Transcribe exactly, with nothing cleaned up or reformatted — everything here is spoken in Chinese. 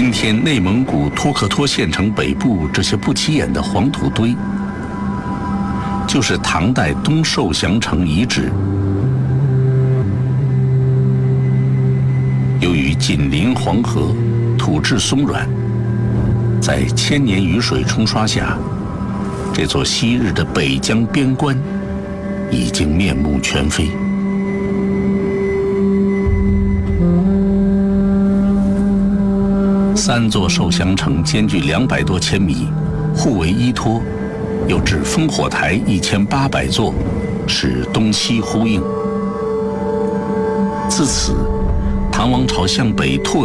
今天内蒙古托克托县城北部这些不起眼的黄土堆，就是唐代东受降城遗址。由于紧邻黄河，土质松软，在千年雨水冲刷下，这座昔日的北疆边关已经面目全非。三座受降城间距两百多千米，互为依托，又置烽火台一千八百座，使东西呼应。自此，唐王朝向北拓